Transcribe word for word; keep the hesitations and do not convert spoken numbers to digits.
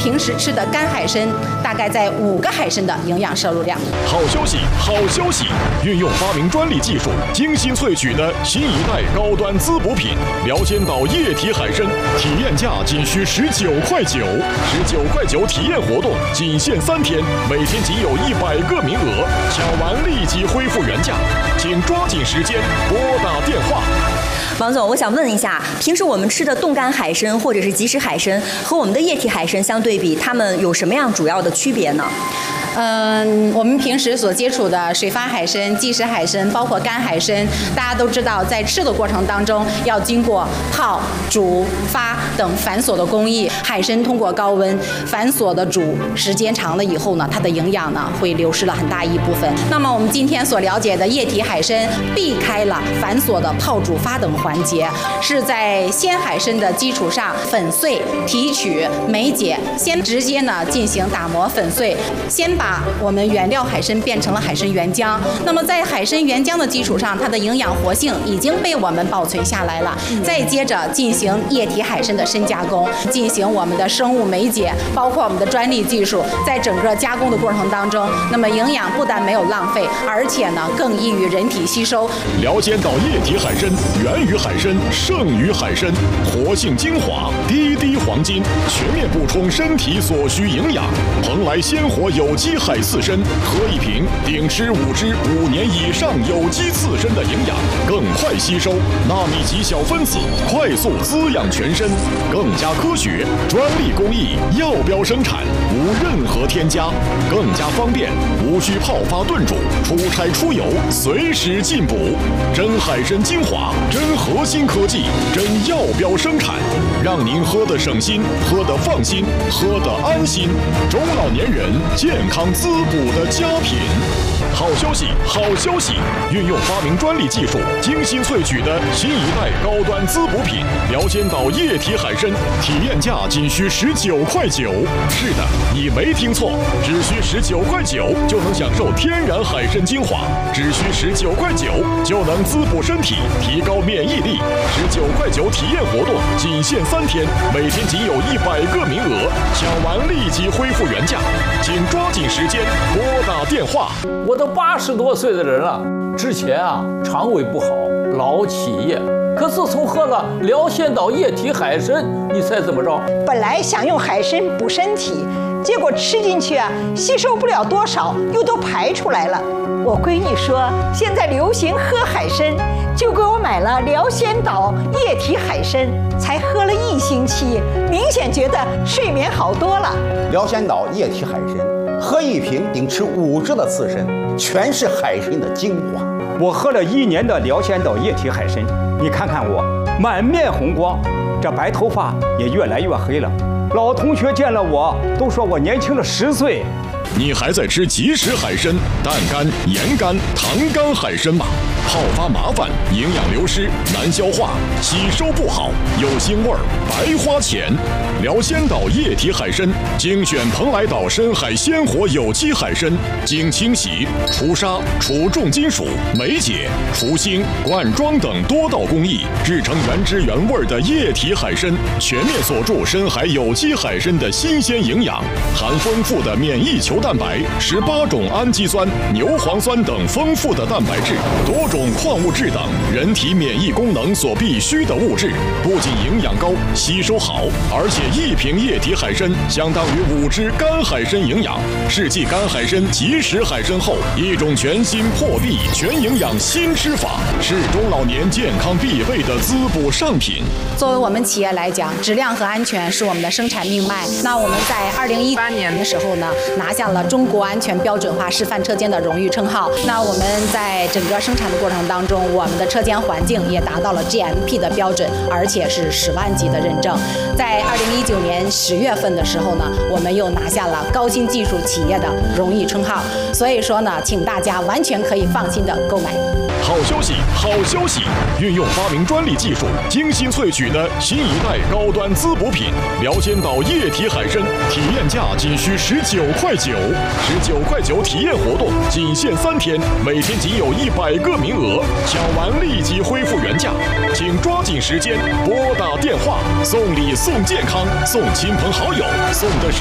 平时吃的干海参大概在五个海参的营养摄入量。 好消息，好消息！运用发明专利技术，精心萃取的新一代高端滋补品辽仙岛液体海参，体验价仅需十九块九，十九块九体验活动仅限三天，每天仅有一百个名额，抢完立即恢复原价，请抓紧时间拨打电话。 王总，我想问一下，平时我们吃的冻干海参或者是即食海参和我们的液体海参相对比，它们有什么样主要的区别呢？ 嗯，我们平时所接触的水发海参、即食海参，包括干海参，大家都知道，在吃的过程当中要经过泡、煮、发等繁琐的工艺。海参通过高温繁琐的煮，时间长了以后呢，它的营养呢会流失了很大一部分。那么我们今天所了解的液体海参，避开了繁琐的泡、煮、发等环节，是在鲜海参的基础上粉碎、提取、美解，先直接呢进行打磨粉碎，先把把我们原料海参变成了海参原浆，那么在海参原浆的基础上，它的营养活性已经被我们保存下来了。再接着进行液体海参的深加工，进行我们的生物美解，包括我们的专利技术，在整个加工的过程当中，那么营养不但没有浪费，而且呢更易于人体吸收。 辽仙岛液体海参源于海参，胜于海参，活性精华，滴滴黄金，全面补充身体所需营养。蓬莱鲜活有机海刺参，喝一瓶顶吃五支五年以上有机刺参的营养，更快吸收纳米级小分子，快速滋养全身，更加科学，专利工艺，药标生产，无任何添加，更加方便，无需泡发炖煮，出差出游随时进补。真海参精华，真核心科技，真药标生产，让您喝得省心，喝得放心，喝得安心。中老年人健康滋补的佳品。好消息，好消息！运用发明专利技术，精心萃取的新一代高端滋补品辽仙岛液体海参，体验价仅需十九块九。是的，你没听错，只需十九块九就能享受天然海参精华，只需十九块九就能滋补身体，提高免疫力。十九块九体验活动仅限三天，每天仅有一百个名额，抢完立即恢复原价，请抓紧时间拨打电话。 我都八十多岁的人了，之前啊肠胃不好，老起夜。可自从喝了辽仙岛液体海参，你猜怎么着？ 本来想用海参补身体，结果吃进去啊，吸收不了多少，又都排出来了。我闺女说现在流行喝海参，就给我买了辽仙岛液体海参，才喝了一星期，明显觉得睡眠好多了。 辽仙岛液体海参，喝一瓶顶吃五只的刺参，全是海参的精华。 我喝了一年的辽仙岛液体海参，你看看我满面红光，这白头发也越来越黑了。老同学见了我都说我年轻了十岁。 你还在吃即食海参、淡干、盐干、糖干海参吗？泡发麻烦，营养流失，难消化，吸收不好，有腥味儿，白花钱。辽仙岛液体海参，精选蓬莱岛深海鲜活有机海参，经清洗、除沙、除重金属、美解、除腥、灌装等多道工艺，制成原汁原味的液体海参，全面锁住深海有机海参的新鲜营养，含丰富的免疫球蛋白、十八种氨基酸、牛磺酸等丰富的蛋白质，多种矿物质等人体免疫功能所必需的物质，不仅营养高、吸收好，而且一瓶液体海参相当于五只干海参营养，是继干海参、即食海参后一种全新破壁全营养新吃法，是中老年健康必备的滋补上品。 作为我们企业来讲，质量和安全是我们的生产命脉。那我们在二零一八年的时候呢，拿下了中国安全标准化示范车间的荣誉称号。那我们在整个生产的过程当中，我们的车间环境也达到了 G M P 的标准，而且是十万级的认证。在二零一九年十月份的时候呢，我们又拿下了高新技术企业的荣誉称号。所以说呢，请大家完全可以放心的购买。 好消息，好消息！运用发明专利技术，精心萃取的新一代高端滋补品辽仙岛液体海参，体验价仅需十九块九，十九块九体验活动仅限三天，每天仅有一百个名额，抢完立即恢复原价，请抓紧时间拨打电话，送礼送健康，送亲朋好友，送的是